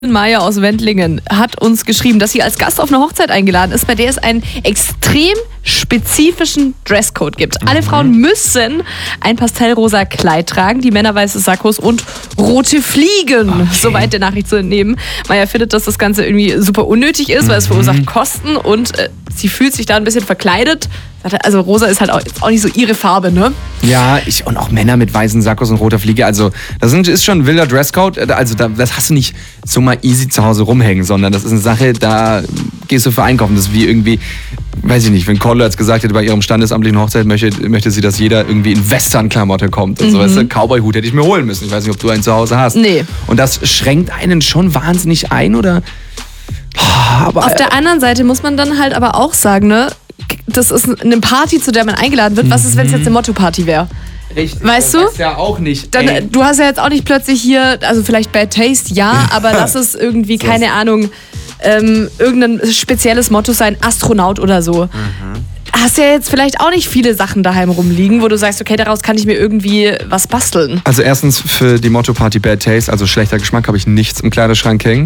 Maya aus Wendlingen hat uns geschrieben, dass sie als Gast auf eine Hochzeit eingeladen ist, bei der es einen extrem spezifischen Dresscode gibt. Alle Frauen müssen ein pastellrosa Kleid tragen, die Männer weiße Sakkos und rote Fliegen, soweit der Nachricht zu entnehmen. Maya findet, dass das Ganze irgendwie super unnötig ist, weil es verursacht Kosten und sie fühlt sich da ein bisschen verkleidet. Also rosa ist halt auch nicht so ihre Farbe, ne? Ja, und auch Männer mit weißen Sakkos und roter Fliege. Also das ist schon ein wilder Dresscode. Also das hast du nicht so mal easy zu Hause rumhängen, sondern das ist eine Sache, da gehst du für einkaufen. Das ist wie irgendwie, weiß ich nicht, wenn Corlo jetzt gesagt hätte, bei ihrem standesamtlichen Hochzeit möchte sie, dass jeder irgendwie in Western-Klamotte kommt. Und so, weißt du, Cowboy-Hut hätte ich mir holen müssen. Ich weiß nicht, ob du einen zu Hause hast. Nee. Und das schränkt einen schon wahnsinnig ein, oder? Aber auf der anderen Seite muss man dann halt aber auch sagen, ne? Das ist eine Party, zu der man eingeladen wird. Was ist, wenn es jetzt eine Motto-Party wäre? Richtig, weißt du? Das ist ja auch nicht. Dann, du hast ja jetzt auch nicht plötzlich hier, also vielleicht Bad Taste, ja, aber lass es irgendwie, keine Ahnung, irgendein spezielles Motto sein, Astronaut oder so. Hast ja jetzt vielleicht auch nicht viele Sachen daheim rumliegen, wo du sagst, okay, daraus kann ich mir irgendwie was basteln. Also erstens für die Motto-Party Bad Taste, also schlechter Geschmack, habe ich nichts im Kleiderschrank hängen.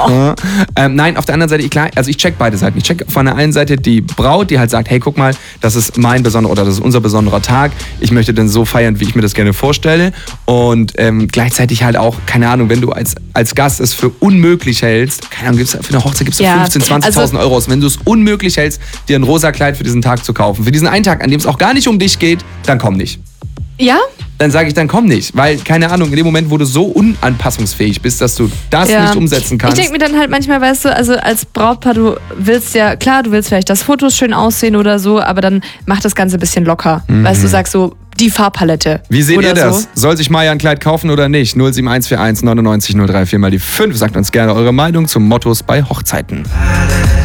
Nein, auf der anderen Seite, ich check beide Seiten. Ich check von der einen Seite die Braut, die halt sagt, hey, guck mal, das ist mein besonderer oder das ist unser besonderer Tag. Ich möchte den so feiern, wie ich mir das gerne vorstelle. Und gleichzeitig halt auch, keine Ahnung, wenn du als Gast es für unmöglich hältst, keine Ahnung, für eine Hochzeit gibst du 15.000, 20.000 Euro aus. Wenn du es unmöglich hältst, dir ein rosa Kleid für diesen Tag zu kaufen, für diesen einen Tag, an dem es auch gar nicht um dich geht, dann komm nicht. Ja? Dann sage ich, dann komm nicht. Weil, keine Ahnung, in dem Moment, wo du so unanpassungsfähig bist, dass du das nicht umsetzen kannst. Ich denke mir dann halt manchmal, weißt du, also als Brautpaar, du willst ja, klar, du willst vielleicht, dass Fotos schön aussehen oder so, aber dann mach das Ganze ein bisschen locker. Weißt du, sagst so, die Farbpalette. Wie seht ihr das? So? Soll sich Maya ein Kleid kaufen oder nicht? 07141 99 034 mal die 5. Sagt uns gerne eure Meinung zu Mottos bei Hochzeiten.